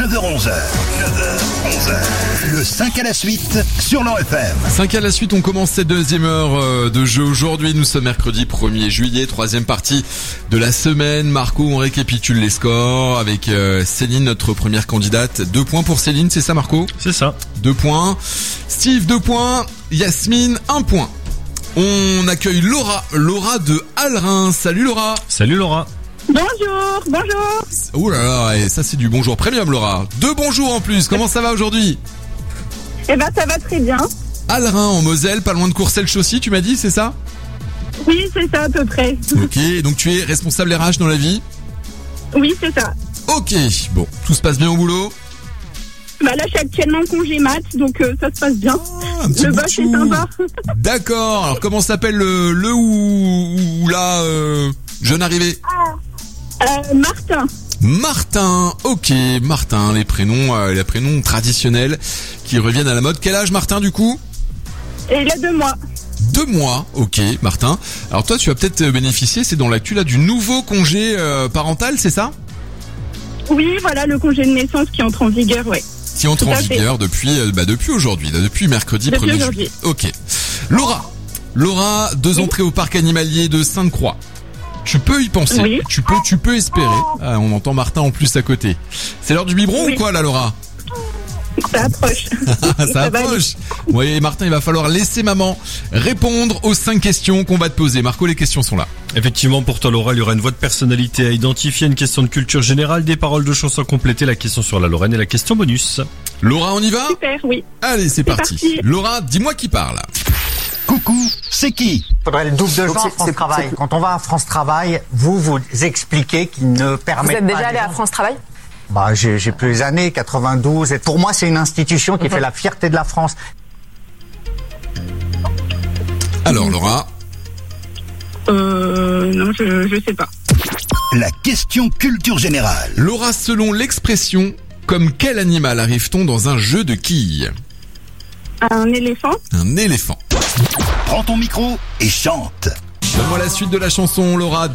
9h-11h. 9h-11h. Le 5 à la suite sur l'Or FM. 5 à la suite, on commence cette deuxième heure de jeu aujourd'hui. Nous sommes mercredi 1er juillet, troisième partie de la semaine. Marco, on récapitule les scores avec Céline, notre première candidate. 2 points pour Céline, c'est ça Marco ? C'est ça. 2 points. Steve, 2 points. Yasmine, 1 point. On accueille Laura de Hallerin. Salut Laura. Salut Laura. Bonjour. Ouh là là, et ça c'est du bonjour premium Laura. 2 bonjours en plus, comment ça va aujourd'hui ? Eh ben ça va très bien. Hallerin en Moselle, pas loin de Courcelles-Chaussy, tu m'as dit, c'est ça ? Oui, c'est ça à peu près. Ok, donc tu es responsable RH dans la vie ? Oui, c'est ça. Ok, bon, tout se passe bien au boulot ? Bah là, je suis actuellement en congé mat, donc ça se passe bien. Un petit Le bout de boss chou. est sympa. D'accord, alors comment s'appelle le ou la jeune arrivée ? Martin. Martin, ok, Martin, les prénoms traditionnels qui reviennent à la mode. Quel âge Martin du coup ? Et il a 2 mois. 2 mois, ok Martin. Alors toi tu vas peut-être bénéficier, c'est dans l'actu là, du nouveau congé parental, c'est ça ? Oui, voilà le congé de naissance qui entre en vigueur, ouais. Qui entre Tout en à fait. vigueur depuis aujourd'hui, depuis mercredi Depuis 1er aujourd'hui. juillet. Ok. Laura, 2 entrées au parc animalier de Sainte-Croix. Tu peux y penser, Oui. tu peux espérer. Ah, on entend Martin en plus à côté. C'est l'heure du biberon Oui. ou quoi là Laura ? Ça approche. Ça va approche. Oui, Martin, il va falloir laisser maman répondre aux 5 questions qu'on va te poser. Marco, les questions sont là. Effectivement, pour toi Laura, il y aura une voix de personnalité à identifier, une question de culture générale, des paroles de chansons complétées, la question sur la Lorraine et la question bonus. Laura, on y va ? Super, oui. Allez, c'est parti. parti. Laura, dis-moi qui parle. Coucou, c'est qui ? Faudrait le double de gens à France Travail. Quand on va à France Travail, vous expliquez qu'ils ne Vous permettent êtes pas... déjà allé à France Travail ? Bah, j'ai plus les années, 92. Et pour moi, c'est une institution qui fait la fierté de la France. Alors Laura, Non, je sais pas. La question culture générale. Laura, selon l'expression, comme quel animal arrive-t-on dans un jeu de quilles ? Un éléphant. Un éléphant. Prends ton micro et chante. Donne-moi la suite de la chanson, Laura.